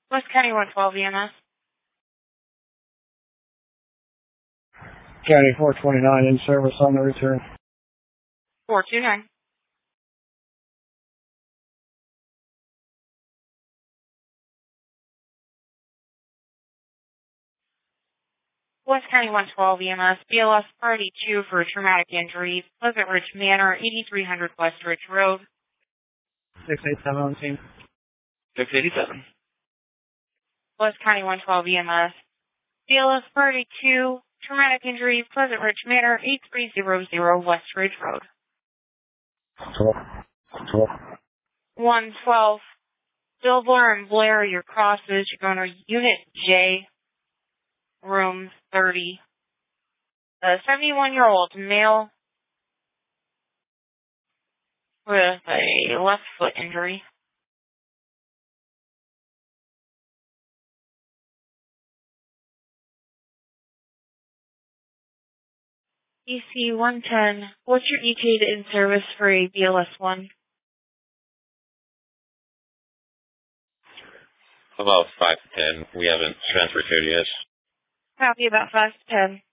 West County 112 EMS. County 429 in service on the return. 429. West County 112 EMS, BLS Party 2 for traumatic injury, Pleasant Ridge Manor, 8300 West Ridge Road. 687 on scene. 687. West County 112 EMS, BLS Party 2, traumatic injury, Pleasant Ridge Manor, 8300 West Ridge Road. 112. Bill Blair and Blair, your crosses. You're going to Unit J, room 30. A 71-year-old male with a left foot injury. EC 110, what's your ETA to in service for a BLS 1? About 5 to 10. We haven't transferred here yet. Copy about 5 to 10.